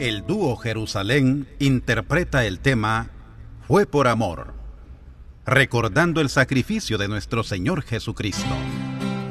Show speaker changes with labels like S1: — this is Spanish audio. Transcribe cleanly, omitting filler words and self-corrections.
S1: El dúo Jerusalén interpreta el tema Fue por amor, recordando el sacrificio de nuestro Señor Jesucristo.